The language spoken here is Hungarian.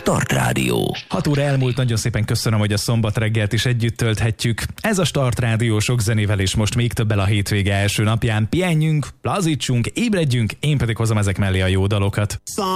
Start Rádió. 6 óra elmúlt, nagyon szépen köszönöm, hogy a szombat reggelt is együtt tölthetjük. Ez a Start Rádió sok zenével és most még többel a hétvége első napján. Pihenjünk, lazítsunk, ébredjünk, én pedig hozom ezek mellé a jó dalokat.